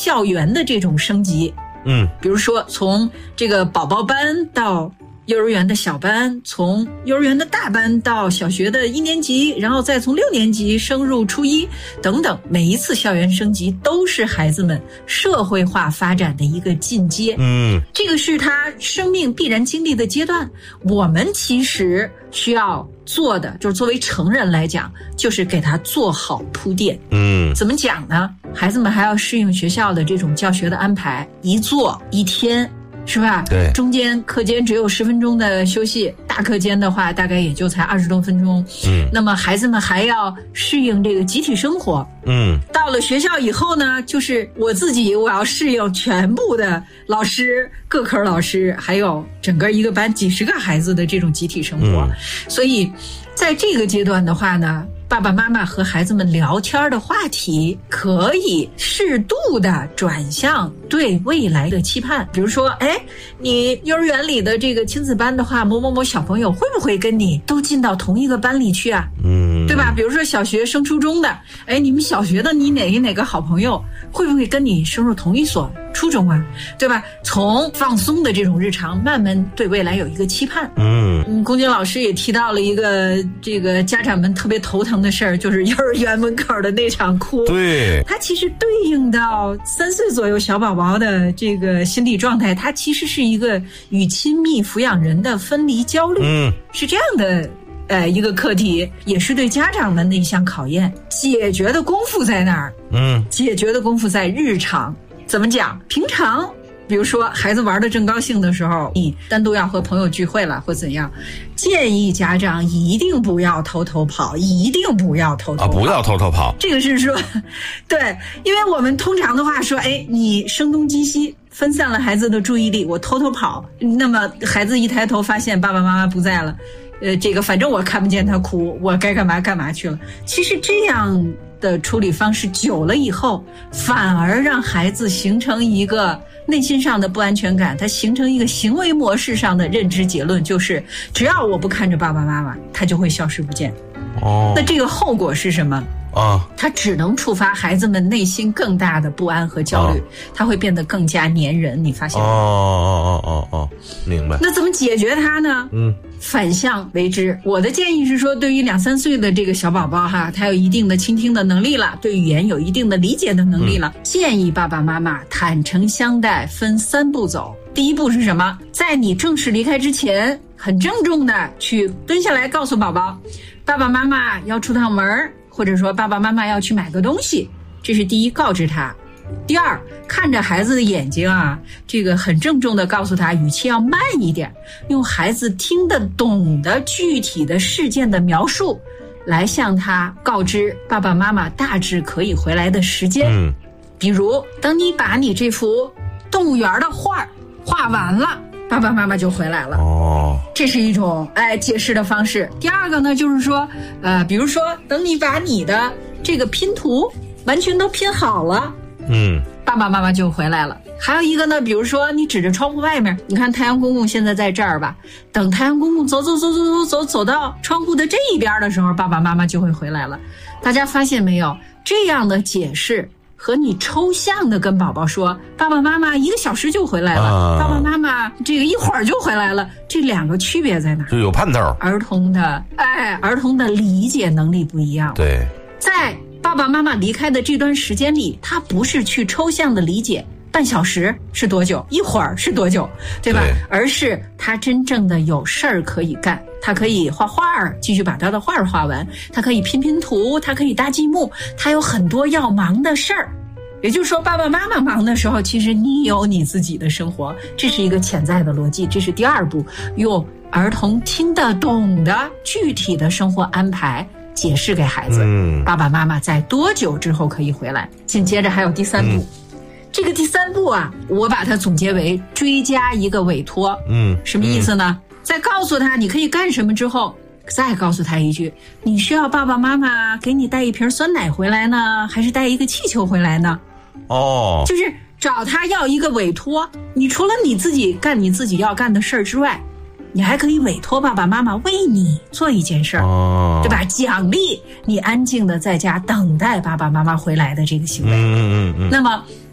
校园的这种升级。比如说从这个宝宝班到幼儿园的小班，从幼儿园的大班到小学的1年级，然后再从6年级升入初1等等，每一次校园升级都是孩子们社会化发展的一个进阶。这个是他生命必然经历的阶段。我们其实需要做的，就是作为成人来讲，就是给他做好铺垫。怎么讲呢？孩子们还要适应学校的这种教学的安排，一坐一天，是吧？ 对， 中间课间只有10分钟的休息，大课间的话大概也就才20多分钟。那么孩子们还要适应这个集体生活。到了学校以后呢，就是我要适应全部的老师、各科老师，还有整个一个班几十个孩子的这种集体生活。所以在这个阶段的话呢，爸爸妈妈和孩子们聊天的话题可以适度的转向对未来的期盼。比如说，你幼儿园里的这个亲子班的话，某某某小朋友会不会跟你都进到同一个班里去啊？对吧？比如说小学升初中的，你们小学的你哪个好朋友会不会跟你升入同一所初中啊？对吧？从放松的这种日常，慢慢对未来有一个期盼。龚军老师也提到了一个这个家长们特别头疼的事儿，就是幼儿园门口的那场哭。 对， 它其实对应到3岁左右小宝宝的这个心理状态，它其实是一个与亲密抚养人的分离焦虑。是这样的。一个课题，也是对家长们的一项考验。解决的功夫在哪儿？解决的功夫在日常。怎么讲？平常比如说孩子玩得正高兴的时候，你单独要和朋友聚会了或怎样，建议家长一定不要偷偷跑，一定不要偷偷跑。 不要偷偷跑。这个是说，对，因为我们通常的话说，你声东击西，分散了孩子的注意力，我偷偷跑，那么孩子一抬头发现爸爸妈妈不在了，这个反正我看不见他哭，我该干嘛干嘛去了。其实这样的处理方式久了以后，反而让孩子形成一个内心上的不安全感，他形成一个行为模式上的认知结论，就是只要我不看着爸爸妈妈，他就会消失不见。那这个后果是什么？它只能触发孩子们内心更大的不安和焦虑，他会变得更加粘人。你发现吗？ 明白。 那怎么解决它呢？反向为之。我的建议是说，对于2、3岁的这个小宝宝哈，他有一定的倾听的能力了，对语言有一定的理解的能力了，建议爸爸妈妈坦诚相待，分3步走。第一步是什么？在你正式离开之前，很郑重的去蹲下来告诉宝宝，爸爸妈妈要出趟门，或者说爸爸妈妈要去买个东西，这是第一，告知他。第二，看着孩子的眼睛啊，这个很郑重的告诉他，语气要慢一点，用孩子听得懂的具体的事件的描述来向他告知爸爸妈妈大致可以回来的时间。比如等你把你这幅动物园的画完了，爸爸妈妈就回来了。这是一种解释的方式。第二个呢，就是说比如说等你把你的这个拼图完全都拼好了，爸爸妈妈就回来了。还有一个呢，比如说你指着窗户外面，你看太阳公公现在在这儿吧，等太阳公公走到窗户的这一边的时候，爸爸妈妈就会回来了。大家发现没有，这样的解释和你抽象的跟宝宝说爸爸妈妈1个小时就回来了，爸爸妈妈这个一会儿就回来了，这2个区别在哪？ 就有盼头。儿童的理解能力不一样。 对， 在爸爸妈妈离开的这段时间里，他不是去抽象的理解半小时是多久，一会儿是多久，对吧？而是他真正的有事儿可以干，他可以画画，继续把他的画画完，他可以拼图，他可以搭积木，他有很多要忙的事儿。也就是说，爸爸妈妈忙的时候，其实你有你自己的生活，这是一个潜在的逻辑。这是第二步，用儿童听得懂的具体的生活安排解释给孩子，爸爸妈妈在多久之后可以回来。紧接着还有第3步，这个第3步啊，我把它总结为追加一个委托。什么意思呢？在告诉他你可以干什么之后，再告诉他一句，你需要爸爸妈妈给你带一瓶酸奶回来呢，还是带一个气球回来呢？就是找他要一个委托。你除了你自己干你自己要干的事儿之外，你还可以委托爸爸妈妈为你做一件事儿，对吧？奖励你安静的在家等待爸爸妈妈回来的这个行为。那么